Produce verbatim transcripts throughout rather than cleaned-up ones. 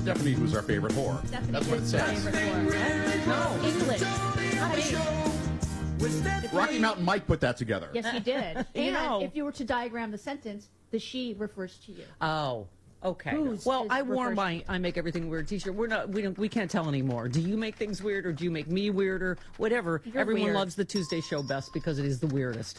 Stephanie who's our favorite whore. Stephanie That's what it is says. favorite whore. No. English. Not me. Rocky Mountain Mike put that together. Yes, he did. And You know. if you were to diagram the sentence, the she refers to you. Oh. Okay. Whose Well, is I wore refers my to- "I make everything weird" T-shirt. We're not. We don't. We can't tell anymore. Do you make things weird, or do you make me weirder? Whatever. You're Everyone weird. loves the Tuesday show best because it is the weirdest.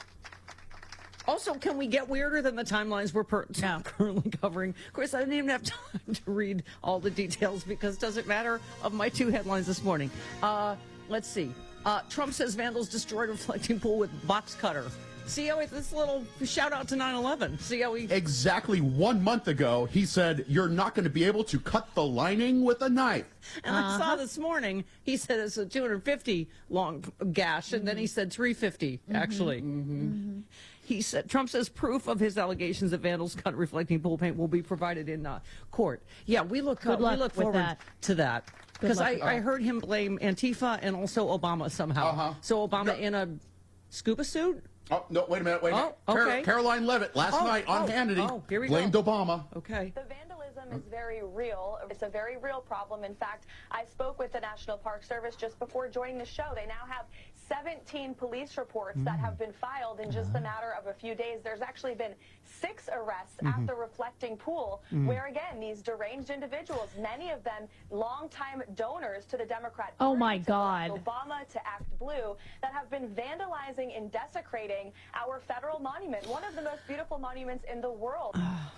Also, can we get weirder than the timelines we're per- No. currently covering? Of course, I didn't even have time to read all the details because it doesn't matter of my two headlines this morning. Uh, let's see. Uh, Trump says vandals destroyed reflecting pool with box cutter. See how it, this little shout out to nine eleven. See how he... Exactly one month ago, he said, you're not going to be able to cut the lining with a knife. And I saw this morning, he said it's a two hundred fifty long gash, and then he said three fifty, actually. Mm-hmm. He said, Trump says proof of his allegations that vandals cut reflecting pool paint will be provided in uh, court. Yeah, we look, uh, Good luck we look with forward that. to that. Because luck I, with I that. heard him blame Antifa and also Obama somehow. Uh-huh. So Obama No. in a scuba suit? Oh, no, wait a minute, wait a minute. Oh, Car- okay. Caroline Levitt, last Oh, night on oh, Hannity, oh, here we blamed go. Obama. Okay. The vandalism is very real. It's a very real problem. In fact, I spoke with the National Park Service just before joining the show. They now have seventeen police reports that have been filed in just a matter of a few days. There's actually been six arrests at the reflecting pool where, again, these deranged individuals, many of them longtime donors to the Democrat Oh, Party, my to God. Barack Obama, to Act Blue, that have been vandalizing and desecrating our federal monument, one of the most beautiful monuments in the world.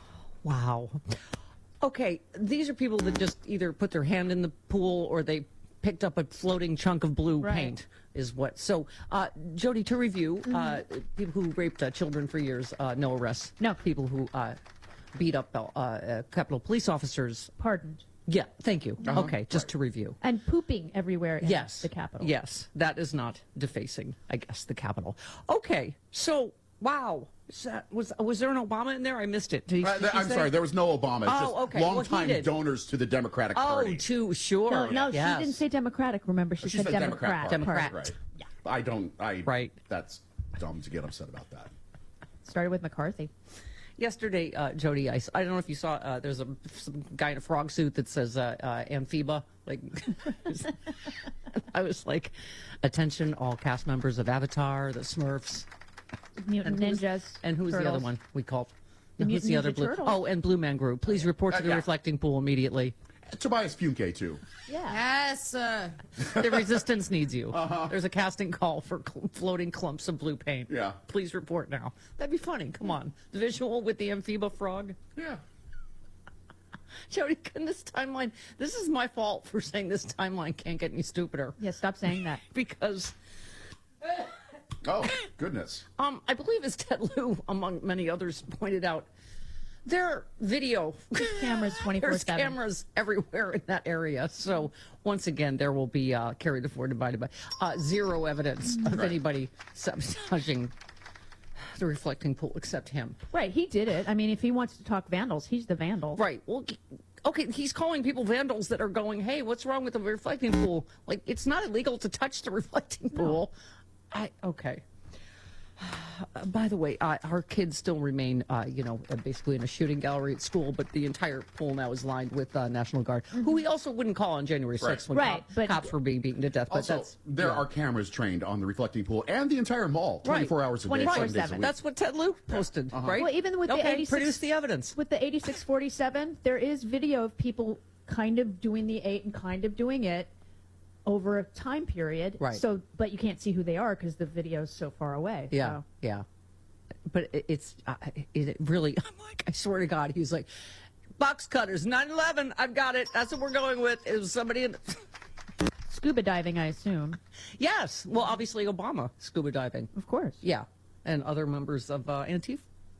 Wow. Okay, these are people that just either put their hand in the pool or they picked up a floating chunk of blue Right. paint is what. So, uh, Jody, to review, uh, people who raped uh, children for years, uh, no arrests. No. People who uh, beat up uh, uh, Capitol police officers. Pardoned. Yeah, thank you. Uh-huh. Okay, just Right. to review. And pooping everywhere in Yes. the Capitol. Yes, that is not defacing, I guess, the Capitol. Okay, so, wow. Is that, was was there an Obama in there? I missed it. Did he, Uh, did th- he I'm say? sorry, there was no Obama. It's Oh, just okay. Well, he longtime did. donors to the Democratic Oh, Party. too, sure. No, no, Yes. she didn't say Democratic. Remember, she, She said, said Democrat. Democrat. Democrat. Right. I don't, I, Right. that's dumb to get upset about that. Started with McCarthy. Yesterday, uh, Jody, I, s- I don't know if you saw, uh, there's a some guy in a frog suit that says uh, uh, Amphiba. Like, I was like, attention, all cast members of Avatar, the Smurfs. Mutant who's- Ninjas. And who's the other Turtles. one we called? The who's the Mutant other Ninja blue? Turtles. Oh, and Blue Man Group. Please report to Uh, the yeah. reflecting pool immediately. Tobias Funke, too. Yeah. Yes. Uh, The resistance needs you. Uh-huh. There's a casting call for cl- floating clumps of blue paint. Yeah. Please report now. That'd be funny. Come on. The visual with the Amphiba frog. Yeah. Jody, can this timeline, this is my fault for saying this timeline can't get any stupider. Yeah, stop saying that. Because Oh, goodness. um, I believe, as Ted Lieu, among many others, pointed out, there are video Cameras twenty-four There's seven. cameras everywhere in that area. So once again, there will be uh, carry the four divided by uh, zero evidence of Right. anybody sabotaging the reflecting pool except him. Right, he did it. I mean, if he wants to talk vandals, he's the vandal. Right. Well, okay, he's calling people vandals that are going, hey, what's wrong with the reflecting pool? Like, it's not illegal to touch the reflecting pool. I okay. Uh, by the way, uh, our kids still remain, uh, you know, uh, basically in a shooting gallery at school, but the entire pool now is lined with uh, National Guard, who we also wouldn't call on January sixth when Right, cop- but- cops were being beaten to death. But Also, that's there yeah. are cameras trained on the reflecting pool and the entire mall, Right. twenty-four hours a day, twenty-four seven days a seven. week. That's what Ted Lieu posted, right? Well, even with the okay, eighty-six produce the evidence. With the eighty-six forty-seven, there is video of people kind of doing the eight and kind of doing it over a time period. Right. So, but you can't see who they are because the video's so far away. Yeah, So. yeah. But it, it's uh, it really. I'm like, I swear to God, he's like, box cutters, nine eleven. I've got it. That's what we're going with. It was somebody in. Scuba diving, I assume. Yes. Well, obviously Obama scuba diving. Of course. Yeah, and other members of uh, Antifa.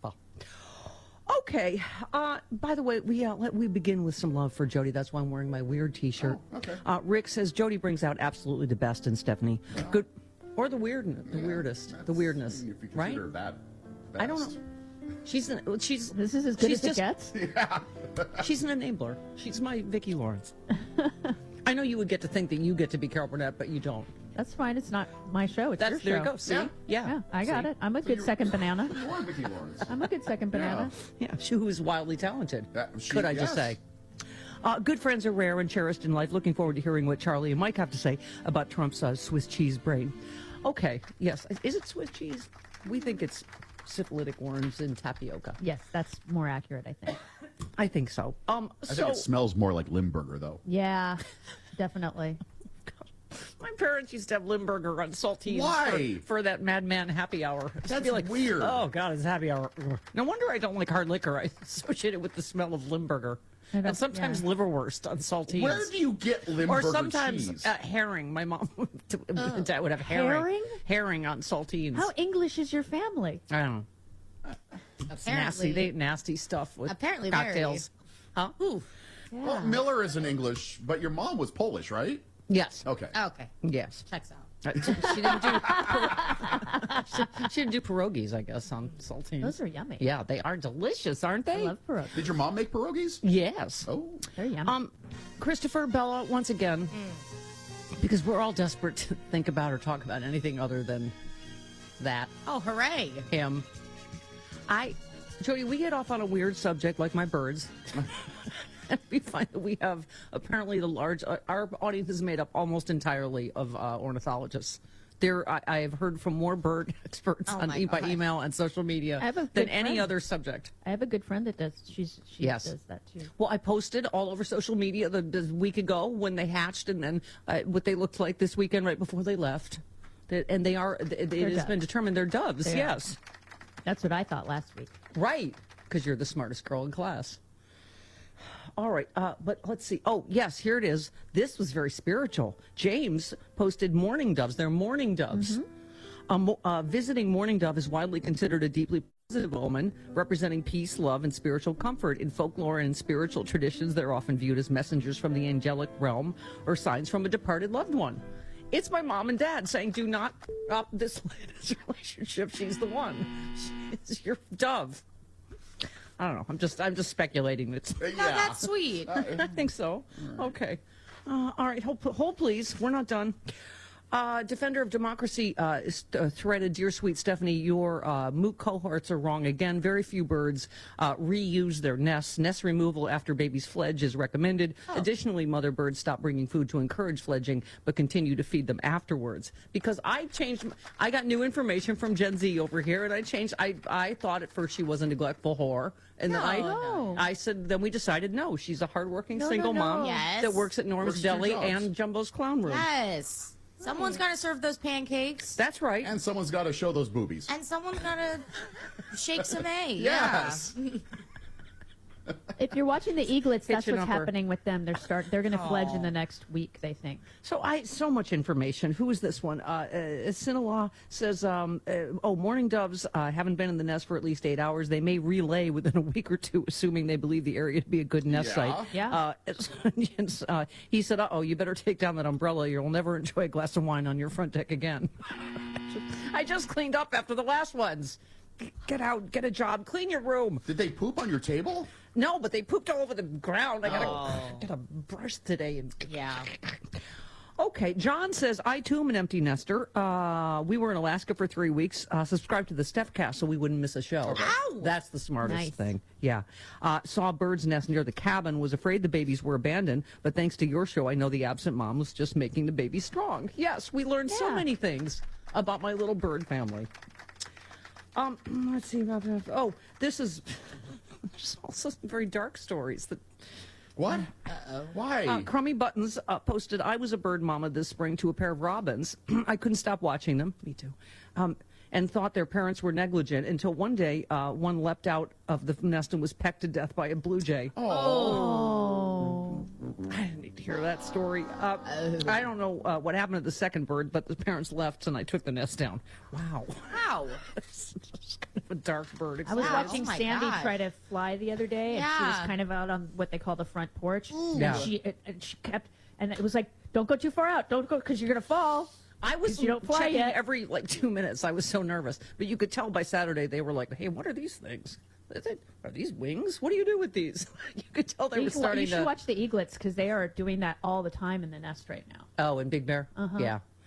Okay. Uh, by the way, we uh, let we begin with some love for Jody. That's why I'm wearing my weird T-shirt. Oh, okay. Uh, Rick says Jody brings out absolutely the best in Stephanie. Good, or the weird, the Yeah, weirdest, the that's- weirdness, If you right? consider that best. I don't know. She's an, she's This is as good she's as it just- gets. She's an enabler. She's my Vicki Lawrence. I know you would get to think that you get to be Carol Burnett, but you don't. That's fine. It's not my show. It's That's your there show. you go. See, Yeah. yeah, Yeah, I got See? it. I'm a So good you- second banana. You are Vicki Lawrence. I'm a good second banana. Yeah, she who is wildly talented. That- she- could I just yes. say? Uh, good friends are rare and cherished in life. Looking forward to hearing what Charlie and Mike have to say about Trump's uh, Swiss cheese brain. Okay, yes. Is it Swiss cheese? We think it's syphilitic worms in tapioca. Yes, that's more accurate, I think. I think so. Um, I so think it smells more like Limburger, though. Yeah, definitely. my parents used to have Limburger on saltines Why? For, for that Madman happy hour. It'd That's be like, weird. Oh, God, it's happy hour. No wonder I don't like hard liquor. I associate it with the smell of Limburger. I don't- And sometimes yeah. liverwurst on saltines. Where do you get Limburger Or sometimes cheese? uh, herring. My mom would, dad would have herring. Herring? Herring on saltines. How English is your family? I don't know. It's nasty. They eat nasty stuff with Apparently very. cocktails. Huh? Ooh. Well, Miller isn't English, but your mom was Polish, right? Yes. Okay. Okay. Yes. Checks out. she didn't do she, she didn't do pierogies, I guess, on saltines. Those are yummy. Yeah, they are delicious, aren't I they? love pierogies. Did your mom make pierogies? Yes. Oh. They're yummy. Um, Christopher, Bella, once again, because we're all desperate to think about or talk about anything other than that. Oh, hooray. Him. I, Jody, we get off on a weird subject like my birds. And we find that we have apparently the large, uh, our audience is made up almost entirely of uh, ornithologists. There, I, I have heard from more bird experts Oh on my e- by God. email and social media I have a than good any friend. other subject. I have a good friend that does. She's she Yes. does that too. Well, I posted all over social media the, the week ago when they hatched, and then uh, what they looked like this weekend right before they left. That, and they are. It, it They're has doves. been determined they're doves. They are. yes, That's what I thought last week. right. Because you're the smartest girl in class. All right, uh, but let's see. Oh, yes, here it is. This was very spiritual. James posted mourning doves. They're mourning doves. Um, uh, visiting mourning dove is widely considered a deeply positive omen, representing peace, love, and spiritual comfort. In folklore and spiritual traditions, they're often viewed as messengers from the angelic realm or signs from a departed loved one. It's my mom and dad saying, do not up this, this relationship. She's the one. She's your dove. I don't know. I'm just I'm just speculating. It's No, that's sweet. I think so. Okay. Uh, all right. Hold, hold, please. We're not done. Uh, Defender of Democracy uh, is, uh, threaded, Dear Sweet Stephanie, your uh, moot cohorts are wrong again. Very few birds uh, reuse their nests. Nest removal after babies fledge is recommended. Additionally, mother birds stop bringing food to encourage fledging, but continue to feed them afterwards. Because I changed, I got new information from Gen Z over here, and I changed. I I thought at first she was a neglectful whore, and then I No. I said then we decided no, she's a hardworking No, no, single no. mom Yes. that works at Norm's Works two Deli jobs. and Jumbo's Clown Room. Yes. Someone's got to serve those pancakes. That's right. And someone's got to show those boobies. And someone's got to shake some A. Yes. If you're watching the eaglets, that's Kitchen what's upper. happening with them. They're start. They're going to fledge in the next week, they think. So I so much information. Who is this one? Uh, uh, Sinaloa says, um, uh, "Oh, mourning doves uh, haven't been in the nest for at least eight hours. They may relay within a week or two, assuming they believe the area to be a good nest Yeah. site." Yeah. Uh, it's- it's, uh, he said, "Uh oh, you better take down that umbrella. You'll never enjoy a glass of wine on your front deck again." I just cleaned up after the last ones. Get out, get a job, clean your room. Did they poop on your table? No, but they pooped all over the ground. I gotta get a brush today and Yeah. Okay, John says, I too am an empty nester. Uh, we were in Alaska for three weeks. Uh, subscribed to the Stephcast so we wouldn't miss a show. Ow! That's the smartest Nice. thing. Yeah. Uh, saw a bird's nest near the cabin, was afraid the babies were abandoned, but thanks to your show, I know the absent mom was just making the baby strong. Yes, we learned so Yeah. many things about my little bird family. Um, let's see. Oh, this is just also some very dark stories that What? Uh-oh. Why? uh, Crummy Buttons uh, posted, I was a bird mama this spring to a pair of robins. I couldn't stop watching them. Me too. Um, and thought their parents were negligent until one day uh, one leapt out of the nest and was pecked to death by a blue jay. Oh. I didn't need to hear that story. Uh, I don't know uh, what happened to the second bird, but the parents left and I took the nest down. Wow. Wow. It's just kind of a dark bird. I was Wow. watching Oh my Sandy God. try to fly the other day, and she was Yeah. kind of out on what they call the front porch. Yeah. And she and- and she kept, and it was like, "Don't go too far out. Don't go because you're gonna fall." I was 'Cause you don't fly checking yet. every like two minutes. I was so nervous, but you could tell by Saturday they were like, "Hey, what are these things? Is it, are these wings? What do you do with these?" You could tell they You were should, wa- starting you should to. watch the eaglets because they are doing that all the time in the nest right now. Oh, and Big Bear. Uh-huh. Yeah.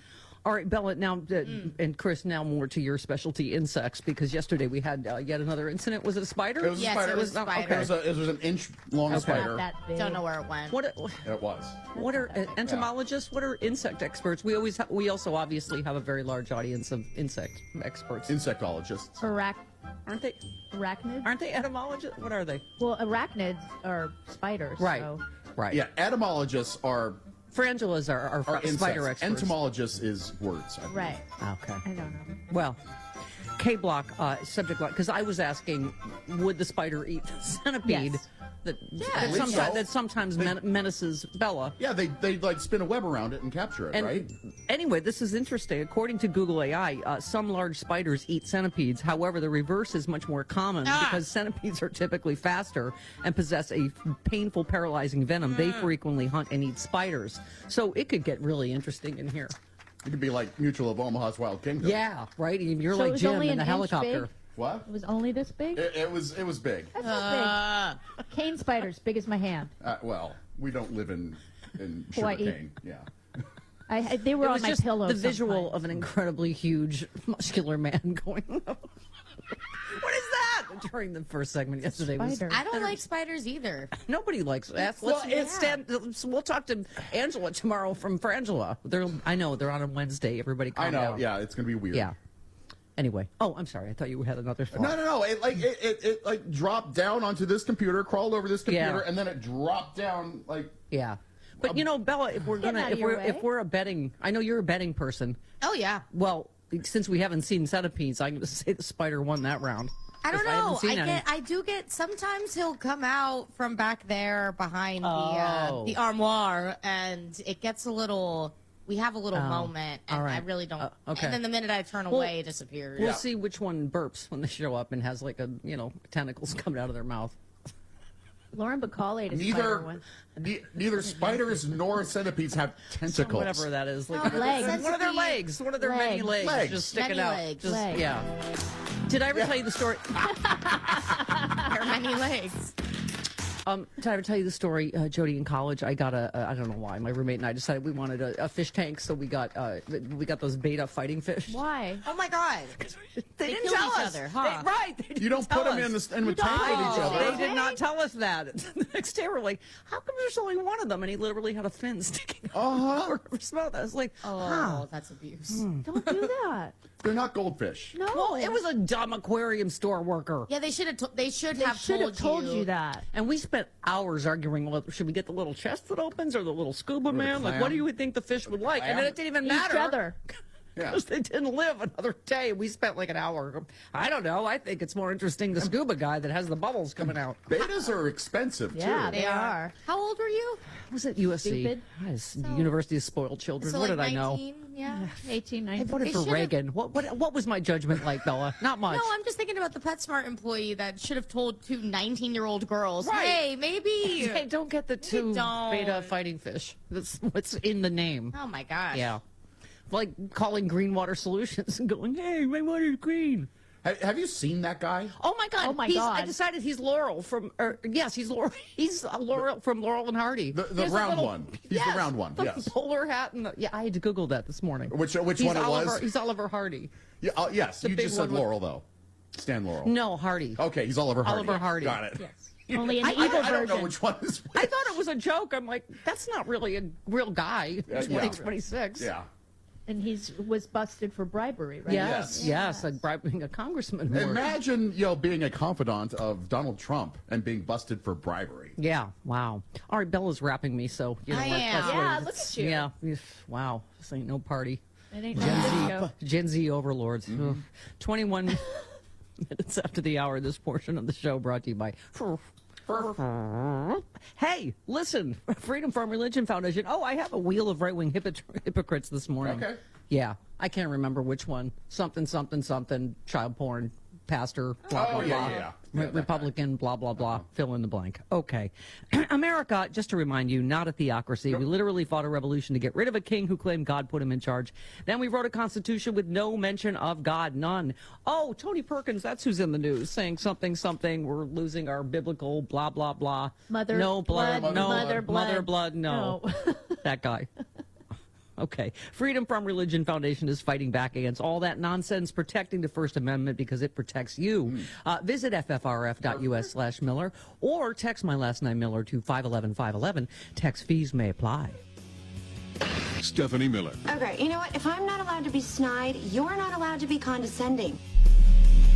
All right, Bella, now, uh, and Chris, now more to your specialty, insects, because yesterday we had uh, yet another incident. Was it a spider? It was Yes, a spider. it was a Oh, spider. okay. It was, a, it was an inch long Okay. spider. Not that big. Don't know where it went. What, It was. what are uh, entomologists? What are insect experts? We always, ha- we also obviously have a very large audience of insect experts. Insectologists. Arach- Aren't they? arachnids? Aren't they etymologists? What are they? Well, arachnids are spiders. Right. So. Right. Yeah, etymologists are, Frandulas are, are, are spider insects. experts. Entomologists is words. I believe. Right. Okay. I don't know. Well, K Block uh, subject line, because I was asking, would the spider eat the centipede Yes. that, Yeah, that, I believe sometimes, so. that sometimes men- menaces Bella? Yeah, they they like spin a web around it and capture it, And right? anyway, this is interesting. According to Google A I, uh, some large spiders eat centipedes. However, the reverse is much more common Ah. because centipedes are typically faster and possess a painful, paralyzing venom. They Mm. frequently hunt and eat spiders. So it could get really interesting in here. It could be like Mutual of Omaha's Wild Kingdom. Yeah, right? You're So it like was Jim only in the an inch helicopter. big? What? It was only this big? It, it was it was big. That's not Uh, big. Cane spiders, big as my hand. Uh, well, we don't live in in Hawaii. sugarcane. Yeah. I, I they were It on was my just pillow. the visual sometimes. of an incredibly huge, muscular man going. What is that? During the first segment yesterday, was, Spider. I don't like spiders either. nobody likes that. Well, Let's, let's yeah. stand, we'll talk to Angela tomorrow from Frangela. They're, I know they're on a Wednesday. Everybody, calm I know. down. Yeah, it's gonna be weird. yeah. Anyway, oh, I'm sorry. I thought you had another thought. No, no, no. It like it, it, it like dropped down onto this computer, crawled over this computer, Yeah. and then it dropped down like. Yeah, but you know, Bella, if we're Get gonna, out of if your we're, way. if we're a betting, I know you're a betting person. Oh yeah. Well, since we haven't seen centipedes, I'm going to say the spider won that round. I don't If haven't know. I, seen any. get. I do get. Sometimes he'll come out from back there behind the Oh. uh, the armoire, and it gets a little. We have a little Oh, moment, and all right. I really don't. Uh, okay. And then the minute I turn away, it disappears. We'll Yeah. see which one burps when they show up and has like a, you know, tentacles coming out of their mouth. Lauren Bacall ate a spider Neither, once. ne- neither spiders nor centipedes have tentacles. Whatever that is. Like No, legs. One of their legs. One of their many Legs. legs, Legs. just sticking Many out. legs. Just, Legs. Yeah. Did I ever tell you the story? There are many legs. Um, did I ever tell you the story, uh, Jody, in college? I got a, a, I don't know why, my roommate and I decided we wanted a, a fish tank, so we got, uh, we got those beta fighting fish. Why? Oh my god. They, They didn't killed tell each us. other, huh? They- right. They didn't You don't tell put them us. in the in the don't. tank with each Oh, other. they did not tell us that. The next day, we're like, "How come there's only one of them?" And he literally had a fin sticking out. Uh-huh. Or smelled that. I was like, Oh, "Huh." that's abuse. Don't do that. They're not goldfish. No. Well, it was a dumb aquarium store worker. Yeah, they should have. To- they should They have should told have told you that. And we spent hours arguing, well, should we get the little chest that opens or the little scuba man? Like, clam. what do you think the fish would like? And then Clam? it didn't even Each matter. other. Yeah. Because they didn't live another day. We spent like an hour. I don't know. I think it's more interesting the scuba guy that has the bubbles coming out. Betas are expensive Yeah, too. they are. How old were you? Was it U S C? Stupid. Yes, University of Spoiled Children. So what like did I know? nineteen? Yeah. eighteen, I nineteen. voted They for should've- Reagan. What, what what was my judgment like, Bella? Not much. No, I'm just thinking about the PetSmart employee that should have told two nineteen-year-old girls, Right. "Hey, maybe." Hey, don't get the two don't. beta fighting fish. That's what's in the name. Oh my gosh. Yeah. Like calling Green Water Solutions and going, hey, my water's green. Have, have you seen that guy? Oh my God! Oh, my he's, God. I decided he's Laurel from. Or, yes, he's Laurel. He's uh, Laurel from Laurel and Hardy. The- the He has a round little- one. He's the yes, round one, The yes. bowler hat and the, yeah. I had to Google that this morning. Which which he's one it Oliver, was? He's Oliver Hardy. Yeah, uh, yes, you big just said one with- Laurel though. Stan Laurel. No, Hardy. Okay, he's Oliver Hardy. Oliver Hardy. Got it. Yes. Only an I, evil I don't know version. which one is which. I thought it was a joke. I'm like, that's not really a real guy. Uh, yeah. twenty twenty-six. Yeah. And he's was busted for bribery, right? Yes, Yes. yes, like bribing a congressman. more. Imagine, you know, being a confidant of Donald Trump and being busted for bribery. Yeah, wow. All right, Bella's wrapping me, so you know I what? am. That's Yeah, what- look at you. Yeah, yes, wow. This ain't no party. It ain't Gen no Z, video. Gen Z overlords. Mm-hmm. Ugh. twenty-one minutes after the hour, this portion of the show brought to you by. Hey, listen, Freedom from Religion Foundation. Oh, I have a wheel of right-wing hypocr- hypocrites this morning. Okay. Yeah, I can't remember which one. Something, something, something. Child porn, pastor, blah, Oh, blah, yeah, blah. yeah, yeah. Re- Yeah, that Republican, blah, blah, blah. Fill in the blank. Okay. America, just to remind you, not a theocracy. We literally fought a revolution to get rid of a king who claimed God put him in charge. Then we wrote a constitution with no mention of God, none. Oh, Tony Perkins, that's who's in the news, saying something, something. We're losing our biblical, blah, blah, blah. Mother no blood, blood, no mother blood. mother blood, no. No. That guy. Okay. Freedom from Religion Foundation is fighting back against all that nonsense, protecting the First Amendment because it protects you. Mm. Uh, visit F F R F dot U S slash Miller or text my last name Miller to five one one five one one. Text fees may apply. Stephanie Miller. Okay, you know what? If I'm not allowed to be snide, you're not allowed to be condescending.